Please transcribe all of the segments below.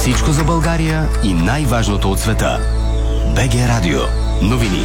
Всичко за България и най-важното от света. БГ Радио. Новини.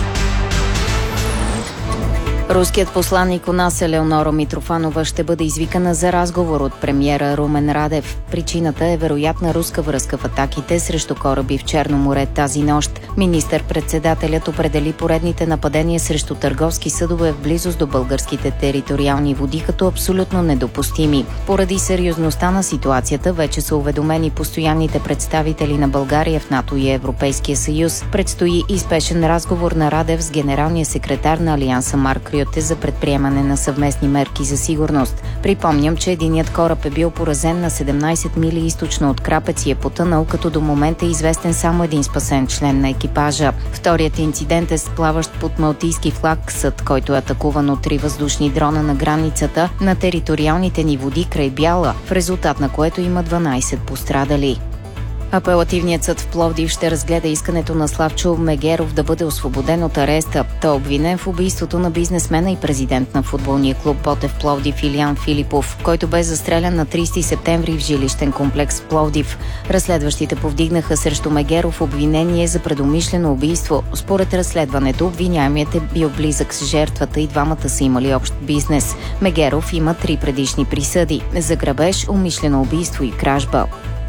Руският посланник у нас Елеонора Митрофанова ще бъде извикана за разговор от премиера Румен Радев. Причината е вероятна руска връзка в атаките срещу кораби в Черно море тази нощ. Министър-председателят определи поредните нападения срещу търговски съдове в близост до българските териториални води като абсолютно недопустими. Поради сериозността на ситуацията вече са уведомени постоянните представители на България в НАТО и Европейския съюз. Предстои и спешен разговор на Радев с генералния секретар на Алианса Марк Рюте за предприемане на съвместни мерки за сигурност. Припомням, че единият кораб е бил поразен на 17 мили източно от Крапец и е потънал, като до момента е известен само един спасен член на екипажа. Вторият инцидент е с плаващ под малтийски флаг съд, който е атакуван от 3 въздушни дрона на границата на териториалните ни води край Бяла, в резултат на което има 12 пострадали. Апелативният съд в Пловдив ще разгледа искането на Славчо Мегеров да бъде освободен от ареста. Той е обвинен в убийството на бизнесмена и президент на футболния клуб Ботев Пловдив Илиян Филипов, който бе застрелян на 30 септември в жилищен комплекс в Пловдив. Разследващите повдигнаха срещу Мегеров обвинение за предумишлено убийство. Според разследването, обвиняемият е бил близък с жертвата и двамата са имали общ бизнес. Мегеров има 3 предишни присъди – за грабеж, умишлено убийство и кражба.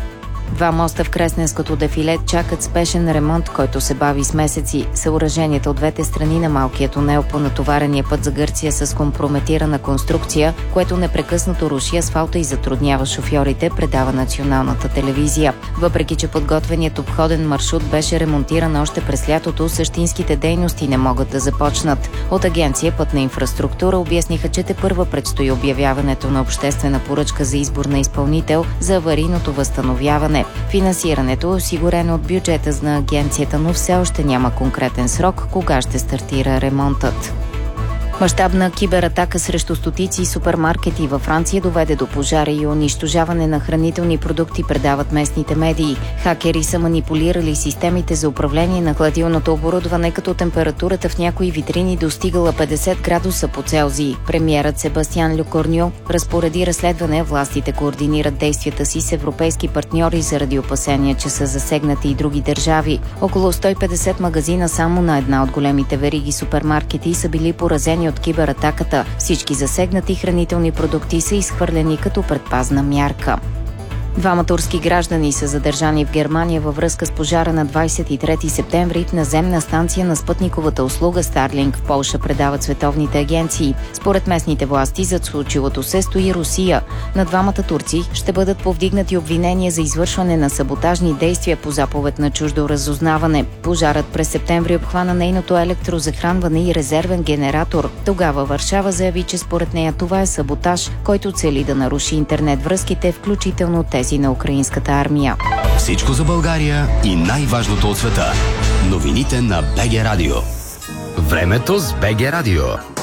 2 моста в Кресненското дефиле чакат спешен ремонт, който се бави с месеци. Съоръженията от двете страни на малкия тунел по натоварения път за Гърция с компрометирана конструкция, което непрекъснато руши асфалта и затруднява шофьорите, предава националната телевизия. Въпреки че подготвеният обходен маршрут беше ремонтиран още през лятото, същинските дейности не могат да започнат. От агенция Пътна инфраструктура обясниха, че тепърва предстои обявяването на обществена поръчка за избор на изпълнител за аварийното възстановяване. Финансирането е осигурено от бюджета на агенцията, но все още няма конкретен срок кога ще стартира ремонтът. Мащабна кибератака срещу стотици супермаркети във Франция доведе до пожари и унищожаване на хранителни продукти, предават местните медии. Хакери са манипулирали системите за управление на хладилното оборудване, като температурата в някои витрини достигала 50 градуса по Целзий. Премиерът Себастиан Лекорньо разпореди разследване, властите координират действията си с европейски партньори заради опасения, че са засегнати и други държави. Около 150 магазина само на една от големите вериги супермаркети са били поразени от кибератаката. Всички засегнати хранителни продукти са изхвърлени като предпазна мярка. 2 турски граждани са задържани в Германия във връзка с пожара на 23 септември в наземна станция на спътниковата услуга Старлинг в Полша, предават световните агенции. Според местните власти зад случилото се стои Русия. На 2 турци ще бъдат повдигнати обвинения за извършване на саботажни действия по заповед на чуждо разузнаване. Пожарът през септември обхвана нейното електрозахранване и резервен генератор. Тогава Варшава заяви, че според нея това е саботаж, който цели да наруши интернет връзките, включително тези на украинската армия. Всичко за България и най-важното от света. Новините на БГ Радио. Времето с БГ Радио.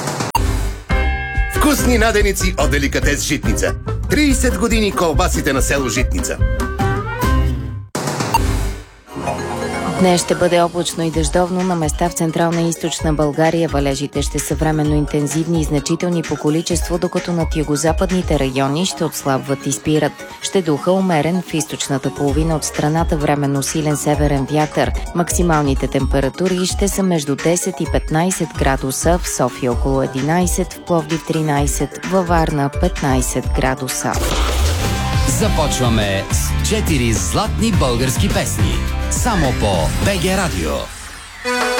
Вкусни наденици от деликатес Житница. 30 години колбасите на село Житница. Днес ще бъде облачно и дъждовно, на места в централна и източна България валежите ще са временно интензивни и значителни по количество, докато над югозападните райони ще отслабват и спират. Ще духа умерен в източната половина от страната временно силен северен вятър. Максималните температури ще са между 10 и 15 градуса, в София около 11, в Пловдив 13, във Варна 15 градуса. Започваме с 4 златни български песни. Само по БГ Радио.